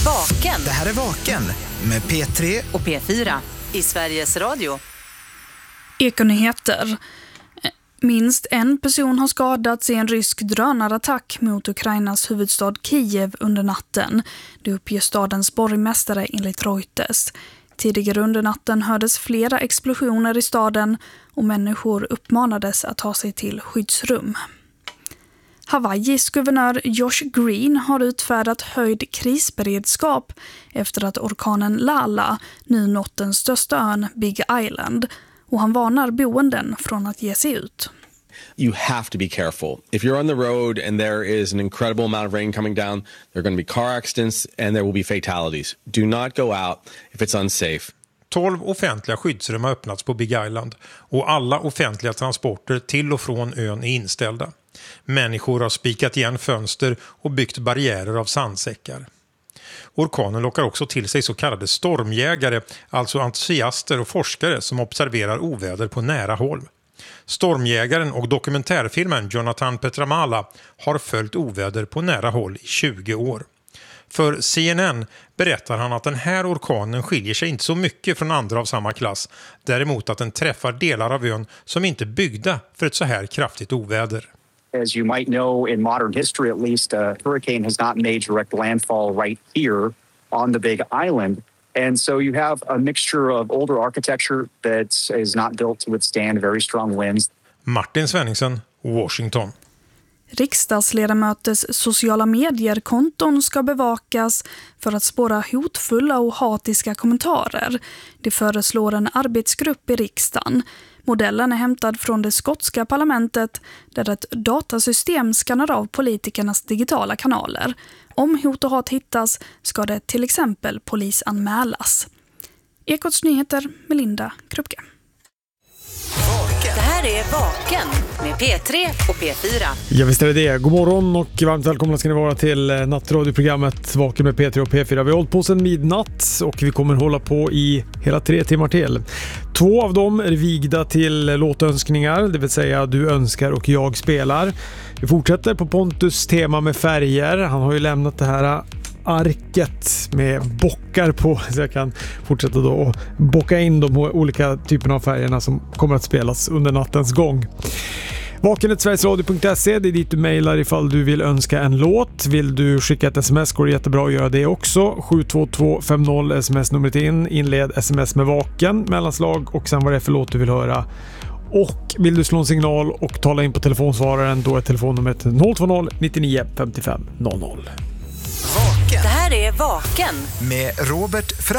Vaken. Det här är Vaken med P3 och P4 i Sveriges Radio. Ekonyheter. Minst en person har skadats i en rysk drönarattack mot Ukrainas huvudstad Kiev under natten. Det uppger stadens borgmästare enligt Reuters. Tidigare under natten hördes flera explosioner i staden och människor uppmanades att ta sig till skyddsrum. Hawaiis guvernör Josh Green har utfärdat höjd krisberedskap efter att orkanen Lala nu nått den största ön Big Island, och han varnar boenden från att ge sig ut. You have to be careful. If you're on the road and there is an incredible amount of rain coming down, there are going to be car accidents and there will be fatalities. Do not go out if it's unsafe. 12 offentliga skyddsrum har öppnats på Big Island och alla offentliga transporter till och från ön är inställda. Människor har spikat igen fönster och byggt barriärer av sandsäckar. Orkanen lockar också till sig så kallade stormjägare, alltså entusiaster och forskare som observerar oväder på nära håll. Stormjägaren och dokumentärfilmen Jonathan Petramala har följt oväder på nära håll i 20 år. För CNN berättar han att den här orkanen skiljer sig inte så mycket från andra av samma klass. Däremot att den träffar delar av ön som inte är byggda för ett så här kraftigt oväder. As you might know, in modern history at least, a hurricane has not made direct landfall right here on the Big Island. And so you have a mixture of older architecture that is not built to withstand very strong winds. Martin Svenningsen, Washington. Riksdagsledamöters sociala medier-konton ska bevakas för att spåra hotfulla och hatiska kommentarer. Det föreslår en arbetsgrupp i riksdagen. Modellen är hämtad från det skotska parlamentet där ett datasystem skannar av politikernas digitala kanaler. Om hot och hat hittas ska det till exempel polisanmälas. Ekots nyheter med Linda Krupke. Det här är Vaken med P3 och P4. Ja, visst är det. God morgon och varmt välkomna ska ni vara till nattradioprogrammet Vaken med P3 och P4. Vi har hållit på sedan midnatt och vi kommer hålla på i hela 3 timmar till. 2 av dem är vigda till låtönskningar, det vill säga du önskar och jag spelar. Vi fortsätter på Pontus tema med färger. Han har ju lämnat det här arket med bockar på, så jag kan fortsätta då och bocka in de olika typerna av färgerna som kommer att spelas under nattens gång. Vaken@sverigesradio.se, det är dit du mejlar ifall du vill önska en låt. Vill du skicka ett sms går det jättebra att göra det också. 72250 sms-numret inled sms med Vaken, mellanslag och sen vad det är för låt du vill höra. Och vill du slå en signal och tala in på telefonsvararen, då är telefonnumret 020 99 55 00. Det här är Vaken med Robert